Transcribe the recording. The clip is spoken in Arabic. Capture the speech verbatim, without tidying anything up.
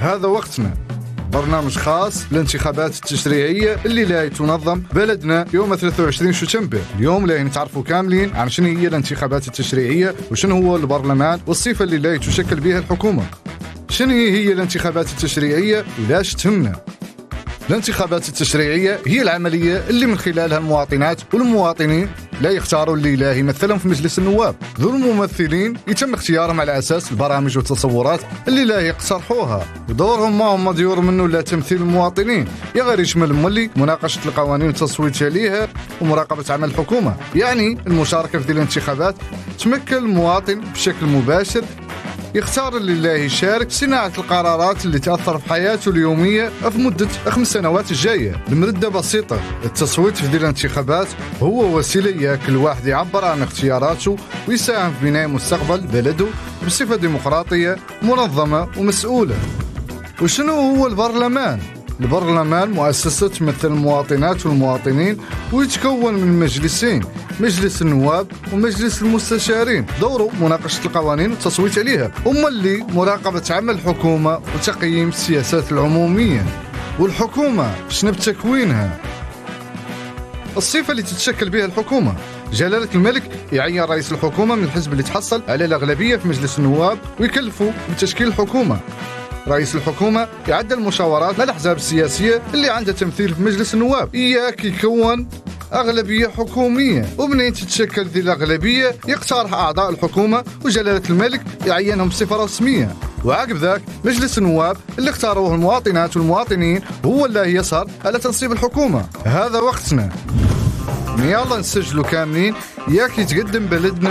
هذا وقتنا، برنامج خاص للانتخابات التشريعية اللي لا تنظم بلدنا يوم ثلاثة وعشرين شتنبر. اليوم لا نتعرفوا كاملين عن شنو هي الانتخابات التشريعية وشنو هو البرلمان والصفة اللي لا تشكل بها الحكومة. شنو هي الانتخابات التشريعية ولاش تهمنا؟ الانتخابات التشريعية هي العملية اللي من خلالها المواطنات والمواطنين لا يختاروا اللي لا يمثلهم في مجلس النواب. ذو الممثلين يتم اختيارهم على أساس البرامج والتصورات اللي لا يقترحوها، ودورهم ما هم ديور منه لا تمثيل المواطنين، يا غير يشمل مولي مناقشة القوانين والتصويت عليها ومراقبة عمل الحكومة. يعني المشاركة في ذي الانتخابات تمكن المواطن بشكل مباشر يختار اللي لا يشارك صناعة القرارات اللي تأثر في حياته اليومية في مدة خمس سنوات الجاية. المردة بسيطة، التصويت في ذي الانتخابات هو وسيلة ياكل واحد يعبر عن اختياراته ويساهم في بناء مستقبل بلده بصفة ديمقراطية منظمة ومسؤولة. وشنو هو البرلمان؟ البرلمان مؤسسة تمثل المواطنات والمواطنين ويتكون من مجلسين، مجلس النواب ومجلس المستشارين. دوره مناقشة القوانين والتصويت عليها، أما اللي مراقبة عمل الحكومة وتقييم السياسات العمومية. والحكومة شنو بتكوينها؟ الصفة اللي تتشكل بها الحكومة. جلالة الملك يعين رئيس الحكومة من الحزب اللي تحصل على الأغلبية في مجلس النواب ويكلفه بتشكيل الحكومة. رئيس الحكومة يعدل المشاورات مع الأحزاب السياسية اللي عندها تمثيل في مجلس النواب، إياك يكون أغلبية حكومية، ومنين تتشكل ذي الأغلبية يقترح أعضاء الحكومة وجلالة الملك يعينهم بصفة رسمية. وعقب ذاك مجلس النواب اللي اختاروه المواطنات والمواطنين هو اللي يسهر على تنصيب الحكومة. هذا وقتنا، يلا نسجلوا كاملين، ياك يتقدم بلدنا